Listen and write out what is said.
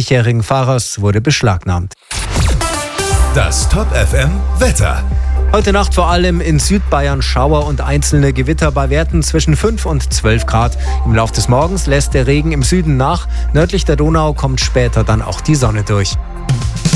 40-jährigen Fahrers wurde beschlagnahmt. Das Top FM Wetter. Heute Nacht vor allem in Südbayern Schauer und einzelne Gewitter bei Werten zwischen 5 und 12 Grad. Im Laufe des Morgens lässt der Regen im Süden nach. Nördlich der Donau kommt später dann auch die Sonne durch.